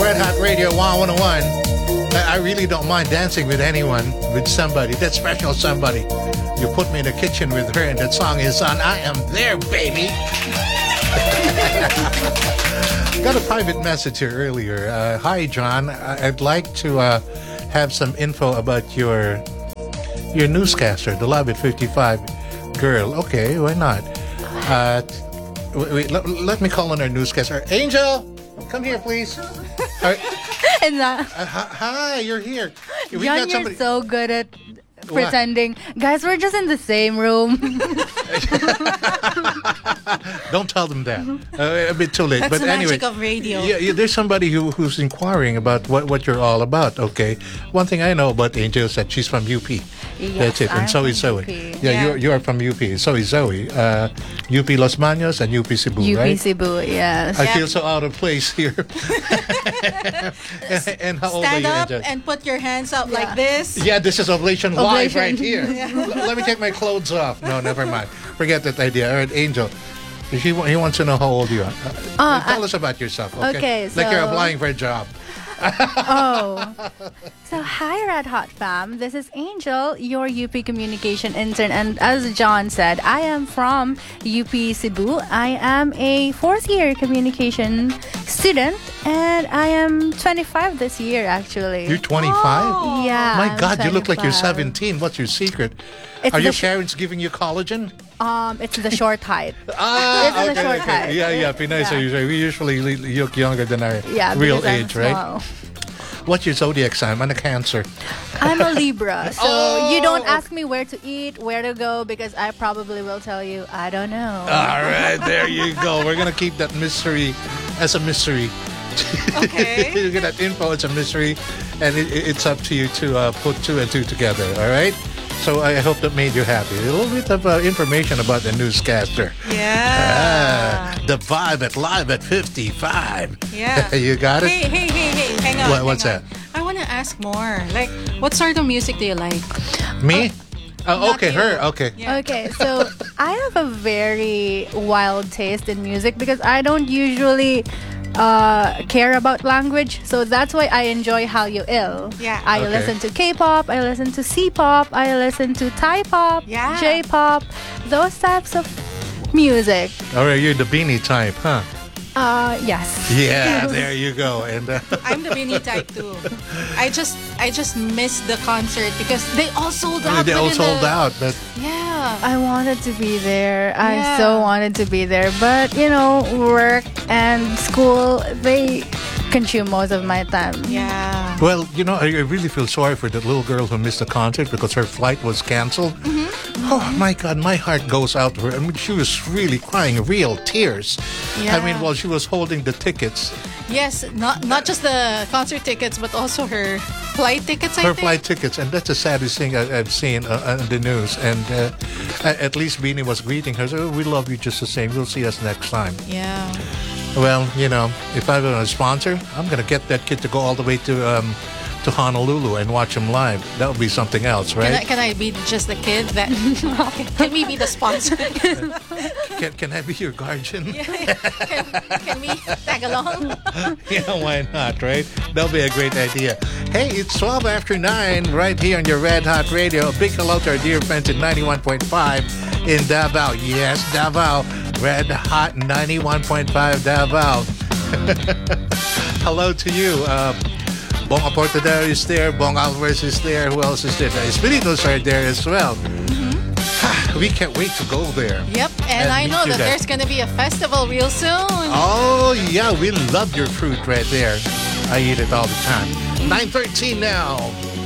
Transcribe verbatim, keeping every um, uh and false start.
Red Hot Radio one oh one. I really don't mind dancing with anyone, with somebody, that special somebody. You put me in the kitchen with her and that song is on. I am there, baby. Got a private message here earlier. Uh, Hi, John. I'd like to uh, have some info about your your newscaster, the Love at fifty-five girl. Okay, why not? Uh, wait, wait let, let me call on our newscaster. Angel, come here, please. All right. And that, Uh, hi, hi, you're here. We John, got you're somebody. so good at pretending. Guys, we're just in the same room. Don't tell them that. Uh, a bit too late. That's but the anyway, magic of radio. Yeah, yeah, there's somebody who, who's inquiring about what, what you're all about. Okay, one thing I know about Angel is that she's from U P. Yes, That's it. And I'm so is from Zoe. U P. Yeah, Yeah. you're you're from U P. So is Zoe. Uh, U P Los Baños and U P Cebu, U P right? Cebu, yes. I Yeah. feel so out of place here. and, and how old Stand are you, up Angel? and put your hands up Yeah. like this. Yeah, this is Oblation Live Oblation. right here. L- Let me take my clothes off. No, never mind. Forget that idea. All right, Angel. He, wa- he wants to know how old you are. Uh, Uh, tell us about yourself, okay? okay, Like you're so- applying for a job. Oh. So, hi, Red Hot fam. This is Angel, your U P communication intern. And as John said, I am from U P Cebu. I am a fourth year communication student. And I am twenty-five this year, actually. You're twenty-five? Oh. Yeah. My I'm God, you look like you're twenty-five. seventeen. What's your secret? It's Are the your sh- parents giving you collagen? Um, it's the short height. Ah, It's the short height. Yeah, yeah, Pinay, so Yeah. usually, we usually le- look younger than our Yeah, real because I'm age, right? small. What's your zodiac sign? I'm a Cancer. I'm a Libra, so Oh, you don't okay. ask me where to eat, where to go, because I probably will tell you I don't know. All right, there you go. We're going to keep that mystery as a mystery. Okay. You get that info, it's a mystery, and it, it- it's up to you to uh, put two and two together, all right? So I hope that made you happy. A little bit of uh, information about the newscaster. Yeah. Ah, the vibe at Live at fifty-five. Yeah. You got it? Hey, hey, hey, hey, hang on. What- what's hang on. I want to ask more. Like, what sort of music do you like? Me? Oh, Not okay, you. her. Okay. Yeah. Okay, so I have a very wild taste in music because I don't usually uh, care about language. So that's why I enjoy Hallyu Ill. Yeah. I Okay. listen to K-pop, I listen to C-pop, I listen to Thai pop, Yeah. J-pop, those types of music. All right, you're the beanie type, huh? Uh, yes. Yeah, there you go. And uh, I'm the Beanie type too. I just I just missed the concert because they all sold out. they all within sold the- out, but Yeah. I wanted to be there. I Yeah. so wanted to be there. But, you know, work and school, they consume most of my time. Yeah. well, you know, I, I really feel sorry for that little girl who missed the concert because her flight was canceled. Oh my God, my heart goes out to her. I mean, she was really crying, real tears. Yeah. I mean, while she was holding the tickets, Yes, not not just the concert tickets, but also her flight tickets. I her think. flight tickets, and that's the saddest thing I, I've seen uh, on the news. And uh, a- at least Beanie was greeting her. So we love you just the same. We'll see us next time. Yeah. Well, you know, if I were a sponsor, I'm gonna get that kid to go all the way to um, to Honolulu and watch him live. That would be something else, Can I, right? can I be just the kid that? Can we be the sponsor? Can, can I be your guardian? can, can we tag along? Yeah, why not, right? That'll be a great idea. Hey, it's twelve after nine right here on your Red Hot Radio. A big hello to our dear friends at ninety-one point five in Davao. Yes, Davao. Red Hot ninety-one point five Davao. Hello to you. Uh, Bong Aportadero is there. Bong Alvarez is there. Who else is there? The Espiritos are there as well. We can't wait to go there. Yep, and, And I meet know you that guys. there's gonna be a festival real soon. Oh, yeah, we love your fruit right there. I eat it all the time. nine thirteen now.